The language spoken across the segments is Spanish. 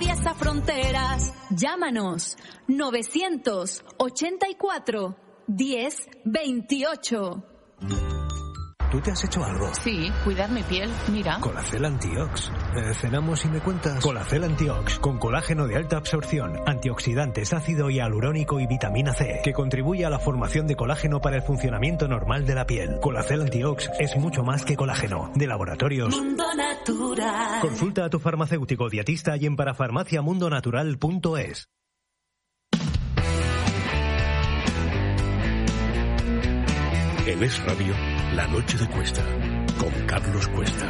atraviesa fronteras. Llámanos 984 1028. ¿Tú te has hecho algo? Sí, cuidar mi piel, mira. Colacel Antiox. ¿Cenamos y me cuentas? Colacel Antiox, con colágeno de alta absorción, antioxidantes, ácido hialurónico y vitamina C, que contribuye a la formación de colágeno para el funcionamiento normal de la piel. Colacel Antiox es mucho más que colágeno. De Laboratorios Mundo Natural. Consulta a tu farmacéutico dietista y en parafarmaciamundonatural.es. En Es Radio, La Noche de Cuesta, con Carlos Cuesta.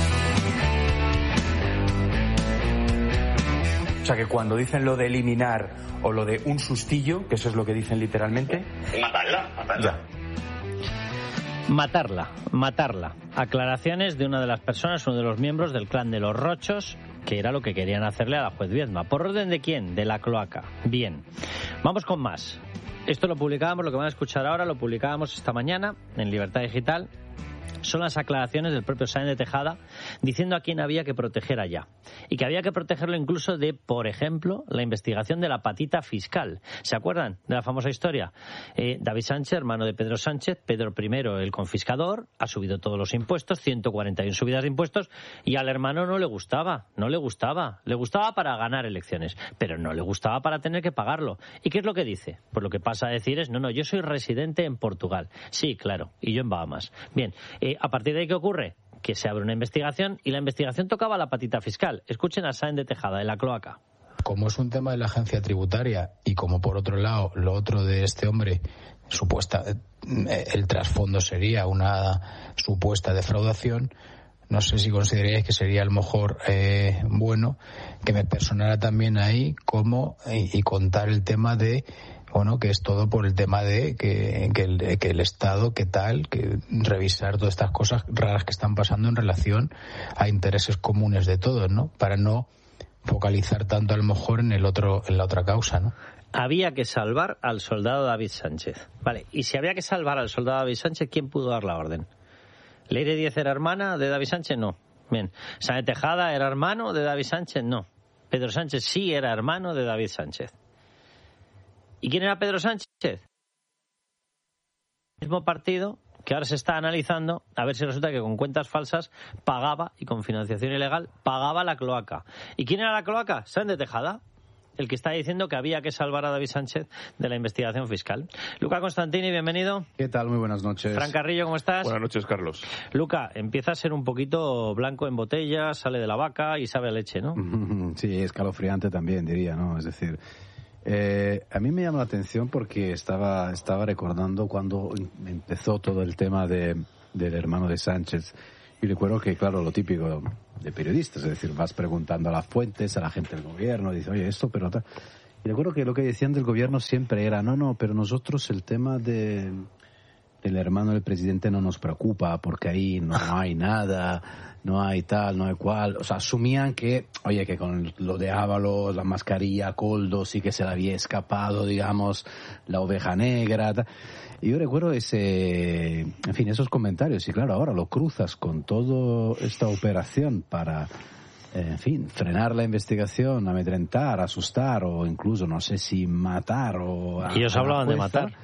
O sea que cuando dicen lo de eliminar o lo de un sustillo, que eso es lo que dicen literalmente... Matarla. Ya. Matarla. Aclaraciones de una de las personas, uno de los miembros del clan de los Rochos, que era lo que querían hacerle a la juez Viedma. ¿Por orden de quién? De la cloaca. Bien. Vamos con más. Esto lo publicábamos, lo que van a escuchar ahora, lo publicábamos esta mañana en Libertad Digital. Son las aclaraciones del propio Sáenz de Tejada diciendo a quién había que proteger allá. Y que había que protegerlo incluso de, por ejemplo, la investigación de la patita fiscal. ¿Se acuerdan de la famosa historia? David Sánchez, hermano de Pedro Sánchez, Pedro I, el confiscador, ha subido todos los impuestos, 141 subidas de impuestos, y al hermano no le gustaba. Le gustaba para ganar elecciones, pero no le gustaba para tener que pagarlo. ¿Y qué es lo que dice? Pues lo que pasa a decir es, no, yo soy residente en Portugal. Sí, claro, y yo en Bahamas. Bien, a partir de ahí, ¿qué ocurre? Que se abre una investigación y la investigación tocaba la patita fiscal. Escuchen a Sáenz de Tejada, de la cloaca. Como es un tema de la agencia tributaria y como por otro lado lo otro de este hombre, el trasfondo sería una supuesta defraudación, no sé si consideraríais que sería a lo mejor bueno que me personara también ahí y contar el tema de que es todo por el tema de que el Estado, que revisar todas estas cosas raras que están pasando en relación a intereses comunes de todos, ¿no? Para no focalizar tanto a lo mejor en la otra causa, ¿no? Había que salvar al soldado David Sánchez. Vale, y si había que salvar al soldado David Sánchez, ¿quién pudo dar la orden? ¿Leire Díez era hermana de David Sánchez? No. Bien. ¿Sáenz de Tejada era hermano de David Sánchez? No. Pedro Sánchez sí era hermano de David Sánchez. ¿Y quién era Pedro Sánchez? El mismo partido que ahora se está analizando a ver si resulta que con cuentas falsas pagaba y con financiación ilegal pagaba la cloaca. ¿Y quién era la cloaca? Sáenz de Tejada, el que está diciendo que había que salvar a David Sánchez de la investigación fiscal. Luca Constantini, bienvenido. ¿Qué tal? Muy buenas noches. Fran Carrillo, ¿cómo estás? Buenas noches, Carlos. Luca, empieza a ser un poquito blanco en botella, sale de la vaca y sabe a leche, ¿no? Sí, escalofriante también, diría, ¿no? Es decir... a mí me llama la atención porque estaba recordando cuando empezó todo el tema del hermano de Sánchez. Y recuerdo que, claro, lo típico de periodistas, es decir, vas preguntando a las fuentes, a la gente del gobierno, dice, oye, esto, pero tal. Y recuerdo que lo que decían del gobierno siempre era, no, pero nosotros el tema del hermano del presidente no nos preocupa porque ahí no hay nada, no hay tal, no hay cual. O sea, asumían que, oye, que con lo de Ábalos, la mascarilla, Koldo, sí que se le había escapado, digamos, la oveja negra. Tal. Y yo recuerdo esos comentarios. Y claro, ahora lo cruzas con toda esta operación para, frenar la investigación, amedrentar, asustar o incluso, no sé si matar o... Ellos hablaban de matar.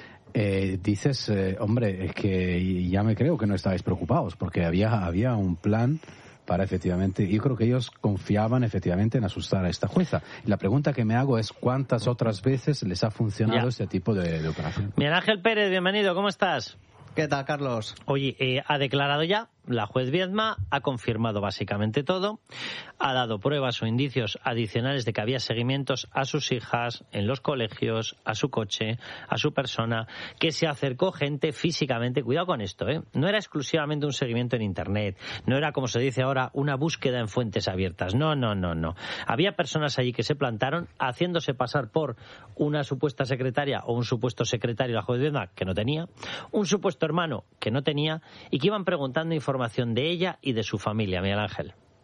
Dices, hombre, es que ya me creo que no estabais preocupados, porque había un plan para efectivamente, yo creo que ellos confiaban efectivamente en asustar a esta jueza. Y la pregunta que me hago es cuántas otras veces les ha funcionado este tipo de operación. Miguel Ángel Pérez, bienvenido, ¿cómo estás? ¿Qué tal, Carlos? Oye, ha declarado ya la juez Viedma, ha confirmado básicamente todo, ha dado pruebas o indicios adicionales de que había seguimientos a sus hijas, en los colegios, a su coche, a su persona, que se acercó gente físicamente. Cuidado con esto, no era exclusivamente un seguimiento en Internet, no era, como se dice ahora, una búsqueda en fuentes abiertas. No. Había personas allí que se plantaron haciéndose pasar por una supuesta secretaria o un supuesto secretario de la juez Viedma que no tenía, un supuesto hermano que no tenía y que iban preguntando información de ella y de su familia, Miguel Ángel.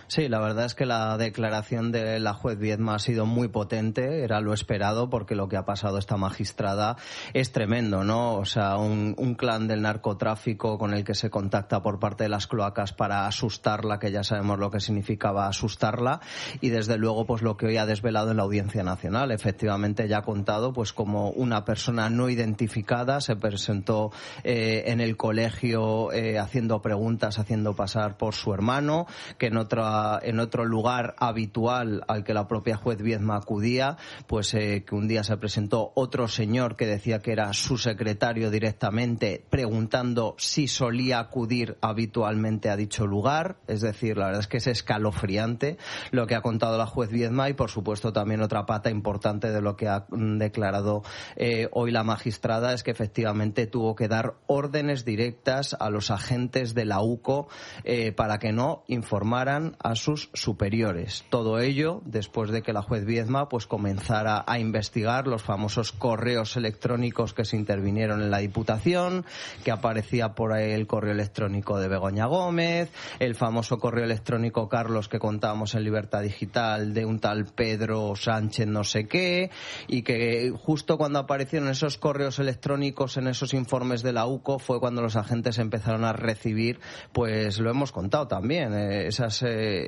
Sí, la verdad es que la declaración de la juez Viedma ha sido muy potente, era lo esperado, porque lo que ha pasado esta magistrada es tremendo, ¿no? O sea, un clan del narcotráfico con el que se contacta por parte de las cloacas para asustarla, que ya sabemos lo que significaba asustarla, y desde luego pues lo que hoy ha desvelado en la Audiencia Nacional. Efectivamente ya ha contado pues como una persona no identificada se presentó en el colegio haciendo preguntas, haciendo pasar por su hermano, que en otro lugar habitual al que la propia juez Viedma acudía, pues que un día se presentó otro señor que decía que era su secretario directamente, preguntando si solía acudir habitualmente a dicho lugar. Es decir, la verdad es que es escalofriante lo que ha contado la juez Viedma, y por supuesto también otra pata importante de lo que ha declarado hoy la magistrada es que efectivamente tuvo que dar órdenes directas a los agentes de la UCO para que no informaran a sus superiores. Todo ello después de que la juez Viedma pues comenzara a investigar los famosos correos electrónicos que se intervinieron en la Diputación, que aparecía por ahí el correo electrónico de Begoña Gómez, el famoso correo electrónico, Carlos, que contábamos en Libertad Digital, de un tal Pedro Sánchez no sé qué, y que justo cuando aparecieron esos correos electrónicos en esos informes de la UCO fue cuando los agentes empezaron a recibir, pues lo hemos contado también, esas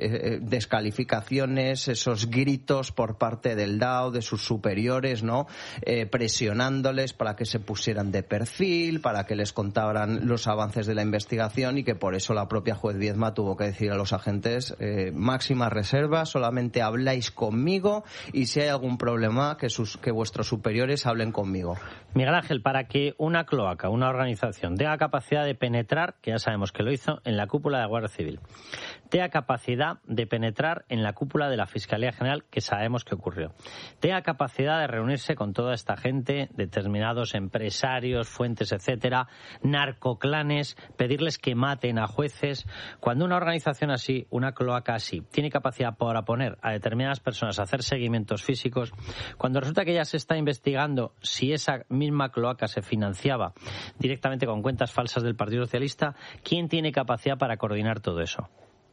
descalificaciones, esos gritos por parte del DAO, de sus superiores, ¿no? Presionándoles para que se pusieran de perfil, para que les contaran los avances de la investigación, y que por eso la propia juez Viedma tuvo que decir a los agentes máxima reserva, solamente habláis conmigo, y si hay algún problema que vuestros superiores hablen conmigo. Miguel Ángel, para que una cloaca, una organización, tenga capacidad de penetrar, que ya sabemos que lo hizo, en la cúpula de la Guardia Civil, tenga capacidad de penetrar en la cúpula de la Fiscalía General, que sabemos que ocurrió, tenga capacidad de reunirse con toda esta gente, determinados empresarios, fuentes, etcétera, narcoclanes, pedirles que maten a jueces. Cuando una organización así, una cloaca así, tiene capacidad para poner a determinadas personas a hacer seguimientos físicos, cuando resulta que ya se está investigando si esa misma cloaca se financiaba directamente con cuentas falsas del Partido Socialista, ¿quién tiene capacidad para coordinar todo eso?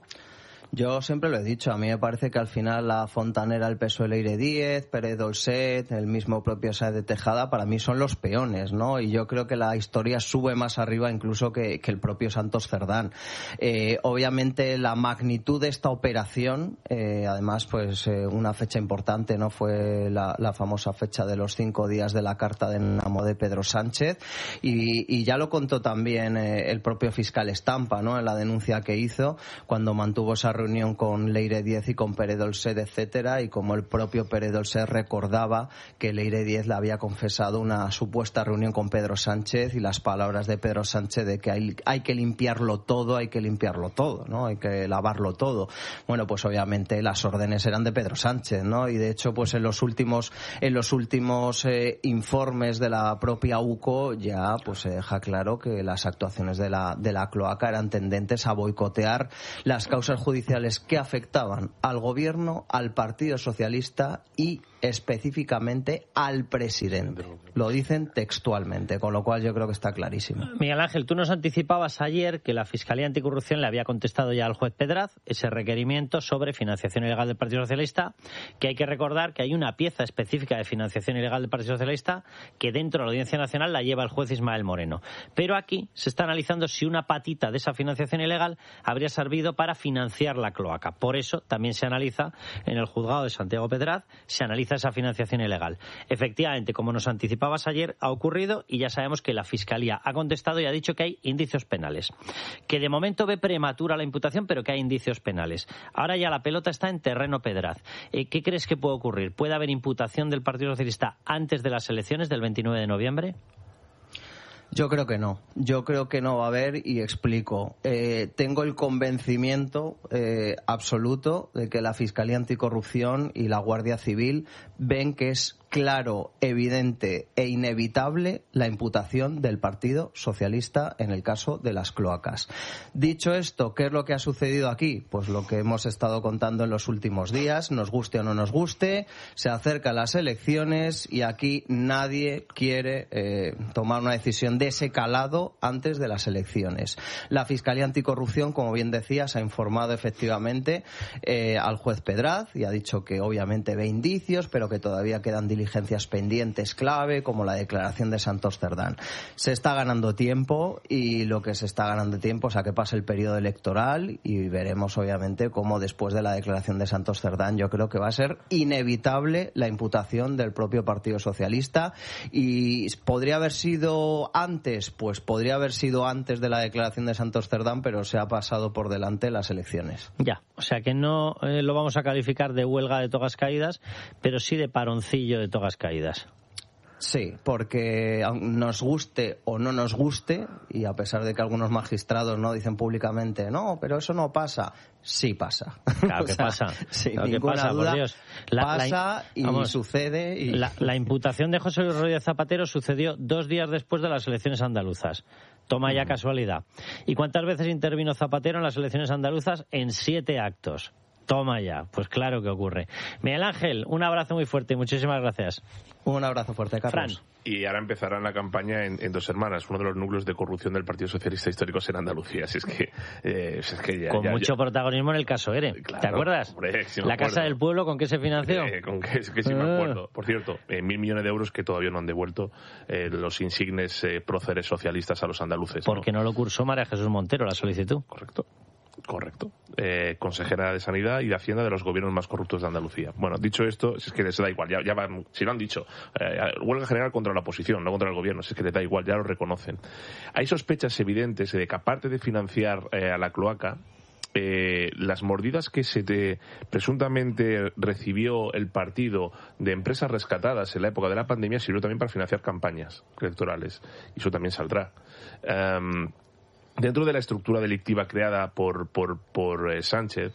Yo siempre lo he dicho, a mí me parece que al final la fontanera, el PSOE Leire Díez, Pérez Dolcet, el mismo propio Sáenz de Tejada, para mí son los peones, ¿no? Y yo creo que la historia sube más arriba incluso que el propio Santos Cerdán. Obviamente la magnitud de esta operación, además pues una fecha importante, ¿no? Fue la famosa fecha de los 5 días de la carta de Namo de Pedro Sánchez, y ya lo contó también el propio fiscal Estampa, ¿no? En la denuncia que hizo cuando mantuvo esa reunión con Leire Díez y con Pérez Dolcet, etcétera, y como el propio Pérez Dolcet recordaba que Leire Díez le había confesado una supuesta reunión con Pedro Sánchez, y las palabras de Pedro Sánchez de que hay que limpiarlo todo, ¿no? Hay que lavarlo todo. Bueno, pues obviamente las órdenes eran de Pedro Sánchez, ¿no? Y de hecho, pues en los últimos informes de la propia UCO ya pues se deja claro que las actuaciones de la cloaca eran tendentes a boicotear las causas judiciales que afectaban al gobierno, al Partido Socialista y específicamente al presidente. Lo dicen textualmente, con lo cual yo creo que está clarísimo. Miguel Ángel, tú nos anticipabas ayer que la Fiscalía Anticorrupción le había contestado ya al juez Pedraz ese requerimiento sobre financiación ilegal del Partido Socialista, que hay que recordar que hay una pieza específica de financiación ilegal del Partido Socialista que dentro de la Audiencia Nacional la lleva el juez Ismael Moreno. Pero aquí se está analizando si una patita de esa financiación ilegal habría servido para financiar la cloaca. Por eso también se analiza en el juzgado de Santiago Pedraz, se analiza esa financiación ilegal. Efectivamente, como nos anticipabas ayer, ha ocurrido, y ya sabemos que la Fiscalía ha contestado y ha dicho que hay indicios penales. Que de momento ve prematura la imputación, pero que hay indicios penales. Ahora ya la pelota está en terreno Pedraz. ¿Qué crees que puede ocurrir? ¿Puede haber imputación del Partido Socialista antes de las elecciones del 29 de noviembre? Yo creo que no va a haber, y explico. Tengo el convencimiento absoluto de que la Fiscalía Anticorrupción y la Guardia Civil ven que es claro, evidente e inevitable la imputación del Partido Socialista en el caso de las cloacas. Dicho esto, ¿qué es lo que ha sucedido aquí? Pues lo que hemos estado contando en los últimos días, nos guste o no nos guste, se acercan las elecciones y aquí nadie quiere tomar una decisión de ese calado antes de las elecciones. La Fiscalía Anticorrupción, como bien decías, ha informado efectivamente al juez Pedraz y ha dicho que obviamente ve indicios, pero que todavía quedan diligencias pendientes clave, como la declaración de Santos Cerdán. Se está ganando tiempo y lo que se está ganando tiempo es a que pase el periodo electoral y veremos obviamente cómo después de la declaración de Santos Cerdán yo creo que va a ser inevitable la imputación del propio Partido Socialista. Y podría haber sido antes, pues podría haber sido antes de la declaración de Santos Cerdán, pero se ha pasado por delante las elecciones. Ya, o sea que no lo vamos a calificar de huelga de togas caídas, pero sí de paroncillo de togas caídas. Sí, porque nos guste o no nos guste, y a pesar de que algunos magistrados no dicen públicamente, no, pero eso no pasa, sí pasa. Claro que pasa. Sin claro ninguna que pasa, duda, por Dios. pasa y sucede. Y... La imputación de José Luis Rodríguez Zapatero sucedió 2 días después de las elecciones andaluzas. Toma ya casualidad. ¿Y cuántas veces intervino Zapatero en las elecciones andaluzas? En 7 actos. Toma ya, pues claro que ocurre. Miguel Ángel, un abrazo muy fuerte y muchísimas gracias. Un abrazo fuerte, Carlos. Fran. Y ahora empezarán la campaña en Dos Hermanas, uno de los núcleos de corrupción del Partido Socialista Histórico en Andalucía. Así es que ya, con mucho protagonismo en el caso ERE. Claro, ¿te acuerdas? Hombre, sí la Casa del Pueblo, ¿con qué se financió? Con que sí me acuerdo. Por cierto, 1.000 millones de euros que todavía no han devuelto los insignes próceres socialistas a los andaluces. Porque no lo cursó María Jesús Montero la solicitud. Correcto. Consejera de Sanidad y de Hacienda de los gobiernos más corruptos de Andalucía. Bueno, dicho esto, es que les da igual, ya van, si lo han dicho, huelga general contra la oposición, no contra el gobierno, es que les da igual, ya lo reconocen. Hay sospechas evidentes de que aparte de financiar a la cloaca, las mordidas que presuntamente recibió el partido de empresas rescatadas en la época de la pandemia sirvió también para financiar campañas electorales, y eso también saldrá. Dentro de la estructura delictiva creada por Sánchez,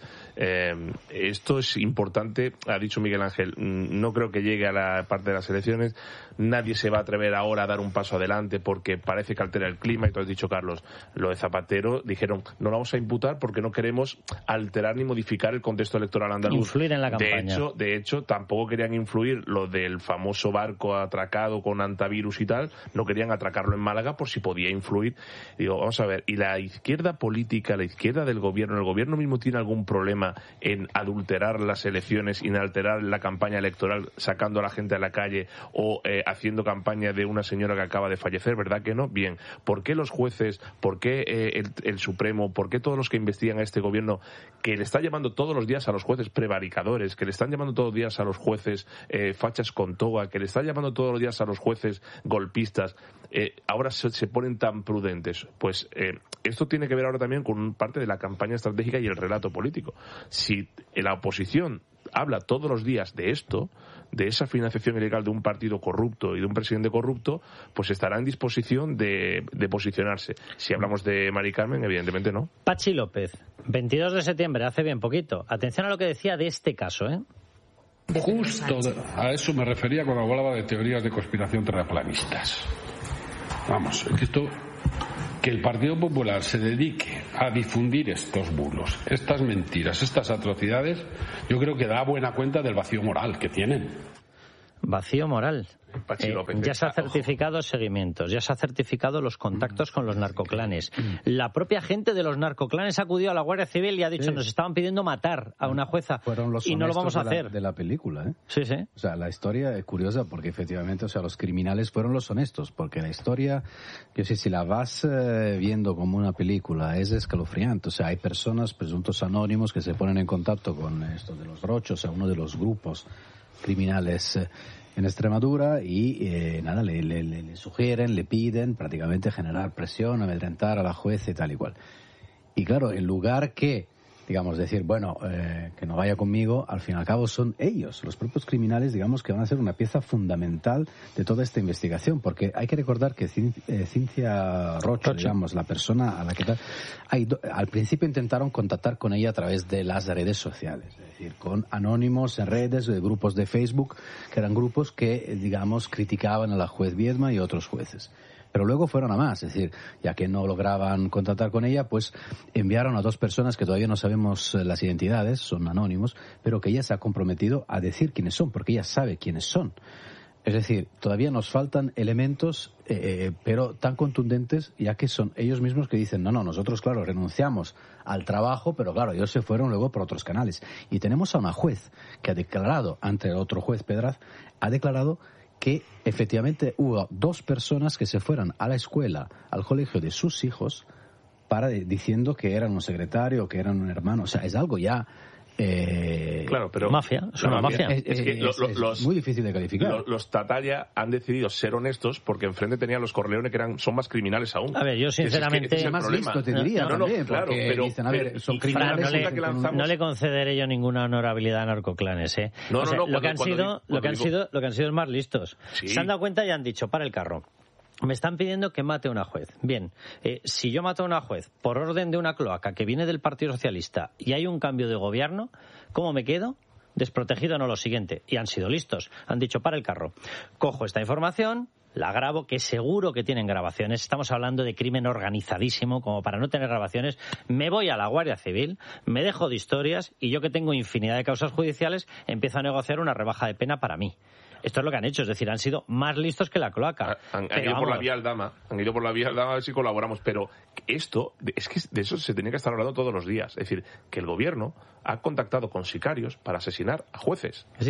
esto es importante, ha dicho Miguel Ángel, no creo que llegue a la parte de las elecciones, nadie se va a atrever ahora a dar un paso adelante porque parece que altera el clima, y tú has dicho, Carlos, lo de Zapatero, dijeron, no lo vamos a imputar porque no queremos alterar ni modificar el contexto electoral andaluz. Influir en la campaña. De hecho, tampoco querían influir lo del famoso barco atracado con antivirus y tal, no querían atracarlo en Málaga por si podía influir. Digo, vamos a ver, y la izquierda política, la izquierda del gobierno, ¿el gobierno mismo tiene algún problema en adulterar las elecciones y en alterar la campaña electoral sacando a la gente a la calle o haciendo campaña de una señora que acaba de fallecer? ¿Verdad que no? Bien, ¿por qué los jueces, por qué el Supremo, por qué todos los que investigan a este gobierno, que le está llamando todos los días a los jueces prevaricadores, que le están llamando todos los días a los jueces fachas con toga, que le están llamando todos los días a los jueces golpistas, ahora se ponen tan prudentes? Pues esto tiene que ver ahora también con parte de la campaña estratégica y el relato político. Si la oposición habla todos los días de esto, de esa financiación ilegal de un partido corrupto y de un presidente corrupto, pues estará en disposición de posicionarse. Si hablamos de Mari Carmen, evidentemente no. Pachi López, 22 de septiembre, hace bien poquito. Atención a lo que decía de este caso, ¿eh? Justo a eso me refería cuando hablaba de teorías de conspiración terraplanistas. Vamos, es que esto... Que el Partido Popular se dedique a difundir estos bulos, estas mentiras, estas atrocidades, yo creo que da buena cuenta del vacío moral que tienen. Vacío moral. Ya se ha certificado seguimientos, ya se ha certificado los contactos con los narcoclanes. La propia gente de los narcoclanes acudió a la Guardia Civil y ha dicho, nos estaban pidiendo matar a una jueza y no lo vamos a hacer. De la película, ¿eh? Sí. O sea, la historia es curiosa porque efectivamente, o sea, los criminales fueron los honestos, porque la historia, yo sé, si la vas viendo como una película, es escalofriante. O sea, hay personas, presuntos anónimos, que se ponen en contacto con estos de los Rochos, o sea, uno de los grupos criminales en Extremadura y le sugieren, le piden prácticamente generar presión, amedrentar a la jueza y tal y cual. Y claro, en lugar que digamos, decir, bueno, que no vaya conmigo, al fin y al cabo son ellos, los propios criminales, digamos, que van a ser una pieza fundamental de toda esta investigación, porque hay que recordar que Cynthia Rocha, digamos, la persona a la que al principio intentaron contactar con ella a través de las redes sociales, es decir, con anónimos en redes, de grupos de Facebook, que eran grupos que, digamos, criticaban a la juez Viedma y otros jueces. Pero luego fueron a más, es decir, ya que no lograban contactar con ella, pues enviaron a 2 personas que todavía no sabemos las identidades, son anónimos, pero que ella se ha comprometido a decir quiénes son, porque ella sabe quiénes son. Es decir, todavía nos faltan elementos, pero tan contundentes, ya que son ellos mismos que dicen, no, nosotros, claro, renunciamos al trabajo, pero claro, ellos se fueron luego por otros canales. Y tenemos a una juez que ha declarado, ante el otro juez Pedraz, ha declarado que efectivamente hubo 2 personas que se fueran a la escuela, al colegio de sus hijos, diciendo que eran un secretario, que eran un hermano. O sea, es algo ya... claro, pero mafia, es una mafia. Es muy difícil de calificar. Los Tatalla han decidido ser honestos porque enfrente tenían los Corleone, que son más criminales aún. A ver, yo sinceramente... Es más listo, te diría, también, claro, pero dicen, a ver, son criminales. No le concederé yo ninguna honorabilidad a narcoclanes, ¿eh? Lo que han sido es más listos. Sí. Se han dado cuenta y han dicho, para el carro. Me están pidiendo que mate a una juez. Bien, si yo mato a una juez por orden de una cloaca que viene del Partido Socialista y hay un cambio de gobierno, ¿cómo me quedo? Desprotegido, no, lo siguiente. Y han sido listos. Han dicho, para el carro. Cojo esta información, la grabo, que seguro que tienen grabaciones. Estamos hablando de crimen organizadísimo, como para no tener grabaciones. Me voy a la Guardia Civil, me dejo de historias y yo, que tengo infinidad de causas judiciales, empiezo a negociar una rebaja de pena para mí. Esto es lo que han hecho, es decir, han sido más listos que la cloaca. Han ido por la vía Aldama, a ver si colaboramos, pero esto, es que de eso se tenía que estar hablando todos los días. Es decir, que el gobierno ha contactado con sicarios para asesinar a jueces. Sí.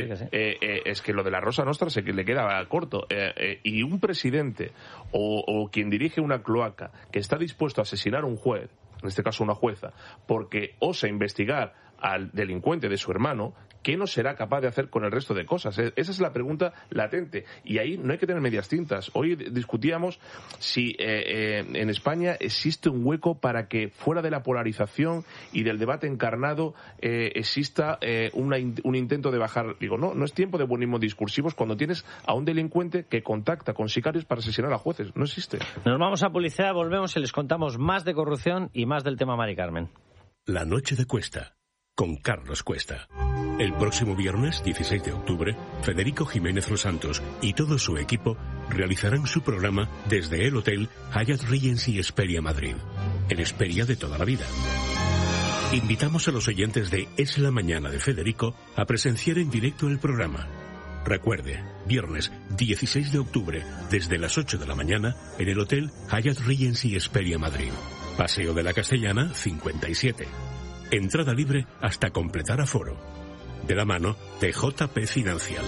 Es que lo de la Rosa Nostra se le queda corto. Y un presidente o quien dirige una cloaca que está dispuesto a asesinar a un juez, en este caso una jueza, porque osa investigar al delincuente de su hermano, ¿qué no será capaz de hacer con el resto de cosas? Esa es la pregunta latente. Y ahí no hay que tener medias tintas. Hoy discutíamos si en España existe un hueco para que, fuera de la polarización y del debate encarnado, exista un intento de bajar. Digo, no es tiempo de buenismos discursivos cuando tienes a un delincuente que contacta con sicarios para asesinar a jueces. No existe. Nos vamos a publicidad, volvemos y les contamos más de corrupción y más del tema Mari Carmen. La noche de Cuesta, con Carlos Cuesta. El próximo viernes, 16 de octubre, Federico Jiménez Los Santos y todo su equipo realizarán su programa desde el Hotel Hyatt Regency Hesperia Madrid, en Hesperia de toda la vida. Invitamos a los oyentes de Es la Mañana de Federico a presenciar en directo el programa. Recuerde, viernes 16 de octubre, desde las 8 de la mañana, en el Hotel Hyatt Regency Hesperia Madrid. Paseo de la Castellana, 57. Entrada libre hasta completar aforo. De la mano de JP Financial.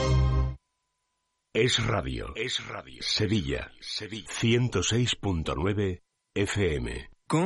Es Radio. Sevilla. 106.9 FM.